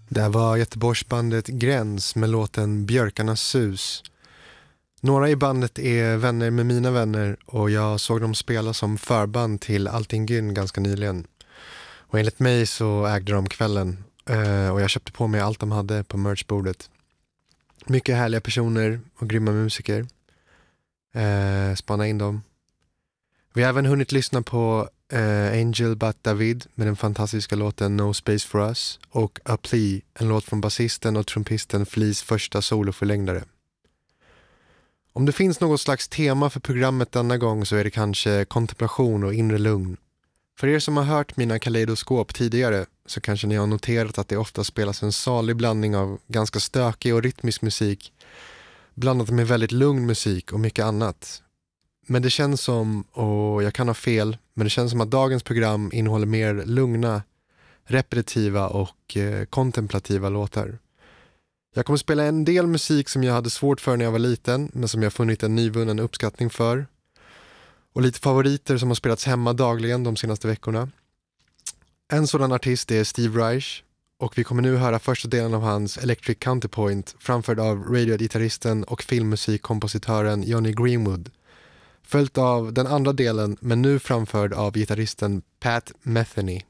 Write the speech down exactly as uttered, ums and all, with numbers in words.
Det var Göteborgsbandet Gräns med låten Björkarnas sus. Några i bandet är vänner med mina vänner och jag såg dem spela som förband till Allting Gyn ganska nyligen. Och enligt mig så ägde de kvällen och jag köpte på mig allt de hade på merchbordet. Mycket härliga personer och grymma musiker. Eh, spana in dem. Vi har även hunnit lyssna på Uh, Angel But David med den fantastiska låten No Space For Us och A Plea, en låt från basisten och trumpisten Fleas första soloförlängdare. Om det finns något slags tema för programmet denna gång så är det kanske kontemplation och inre lugn. För er som har hört mina kaleidoskop tidigare så kanske ni har noterat att det ofta spelas en salig blandning av ganska stökig och rytmisk musik blandat med väldigt lugn musik och mycket annat. Men det känns som, och jag kan ha fel, men det känns som att dagens program innehåller mer lugna, repetitiva och eh, kontemplativa låtar. Jag kommer spela en del musik som jag hade svårt för när jag var liten, men som jag funnit en nyvunnen uppskattning för. Och lite favoriter som har spelats hemma dagligen de senaste veckorna. En sådan artist är Steve Reich, och vi kommer nu höra första delen av hans Electric Counterpoint framförd av Radiohead-gitarristen och filmmusikkompositören Johnny Greenwood. Följt av den andra delen, men nu framförd av gitarristen Pat Metheny.